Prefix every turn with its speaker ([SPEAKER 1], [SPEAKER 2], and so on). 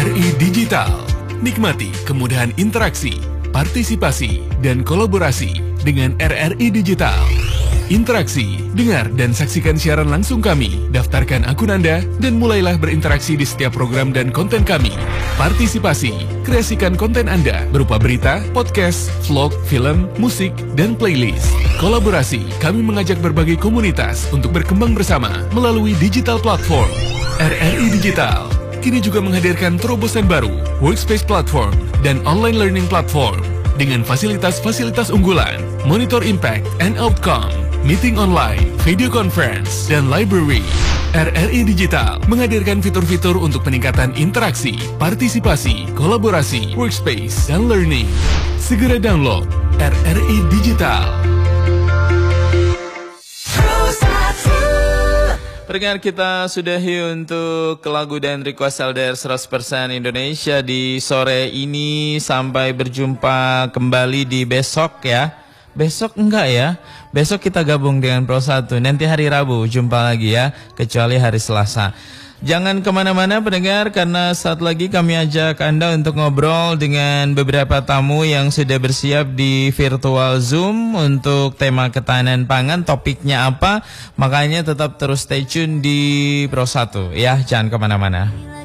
[SPEAKER 1] RRI Digital. Nikmati kemudahan interaksi, partisipasi, dan kolaborasi dengan RRI Digital. Interaksi, dengar dan saksikan siaran langsung kami, daftarkan akun Anda, dan mulailah berinteraksi di setiap program dan konten kami. Partisipasi, kreasikan konten Anda berupa berita, podcast, vlog, film, musik, dan playlist. Kolaborasi, kami mengajak berbagai komunitas untuk berkembang bersama melalui digital platform. RRI Digital kini juga menghadirkan terobosan baru, workspace platform, dan online learning platform dengan fasilitas-fasilitas unggulan, monitor impact and outcome, meeting online, video conference, dan library. RRI Digital menghadirkan fitur-fitur untuk peningkatan interaksi, partisipasi, kolaborasi, workspace, dan learning. Segera download RRI Digital.
[SPEAKER 2] Pendengar, kita sudahi untuk lagu dan request LDR 100% Indonesia di sore ini. Sampai berjumpa kembali di besok ya. Besok enggak ya? Besok kita gabung dengan Pro 1. Nanti hari Rabu jumpa lagi ya, kecuali hari Selasa. Jangan kemana-mana pendengar, karena saat lagi kami ajak Anda untuk ngobrol dengan beberapa tamu yang sudah bersiap di virtual Zoom untuk tema ketahanan pangan. Topiknya apa? Makanya tetap terus stay tune di Pro 1 ya, jangan kemana-mana.